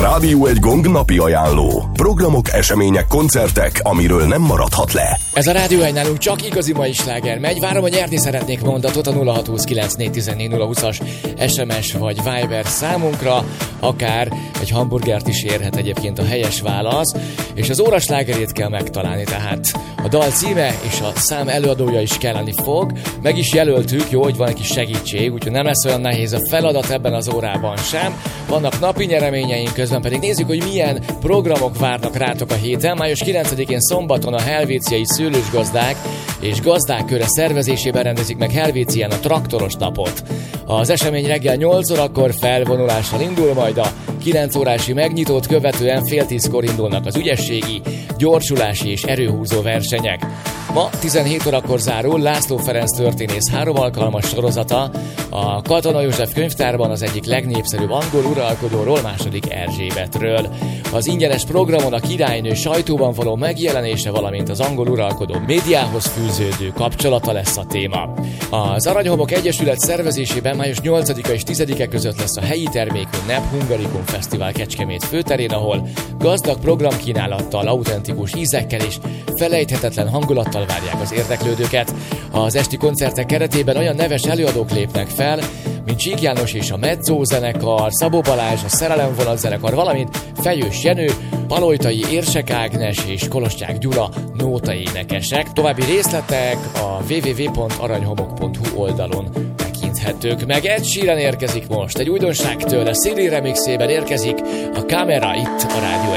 Rádió egy Gong napi ajánló. Programok, események, koncertek, amiről nem maradhat le. Ez a Rádió egy nálunk csak igazi mai sláger megy. Várom, hogy nyerni szeretnék mondatot a 0629 as SMS vagy Viber számunkra. Akár egy hamburgert is érhet egyébként a helyes válasz. És az óra slágerét kell megtalálni, tehát a dal címe és a szám előadója is kelleni fog. Meg is jelöltük, jó, hogy van egy kis segítség, úgyhogy nem lesz olyan nehéz a feladat ebben az órában sem. Vannak napi nyereményeink, közben pedig nézzük, hogy milyen programok várnak rátok a héten. Május 9-én szombaton a helvéciai szőlősgazdák és gazdák köre szervezésében rendezik meg Helvécián a traktoros napot. Az esemény reggel 8 órakor felvonulással indul, majd a 9 órási megnyitót követően fél 10-kor indulnak az ügyességi, gyorsulási és erőhúzó versenyek. Ma 17 órakor zárul László Ferenc történész 3 alkalmas sorozata a Katona József könyvtárban az egyik legnépszerűbb angol uralkodóról, II. Erzsébetről. Az ingyenes programon a királynő sajtóban való megjelenése, valamint az angol uralkodó médiához fűződő kapcsolata lesz a téma. Az Aranyhomok Egyesület szervezésében május 8-a és 10-e között lesz a helyi termékű NEP Hungarikum Fesztivál Kecskemét főterén, ahol gazdag programkínálattal, autentikus ízekkel és felejthetetlen hangulattal várják az érdeklődőket. Az esti koncertek keretében olyan neves előadók lépnek fel, mint Csík János és a Medzó zenekar, Szabó Balázs, a Szerelemvonat zenekar, valamint Fejős Jenő, Palojtai Érsek Ágnes és Koloscsák Gyula nótaénekesek. További részletek a www.aranyhomok.hu oldalon tekinthetők meg. Ed Sheeran érkezik most, egy újdonság tőle, Siri remixében érkezik a Camera itt a Rádió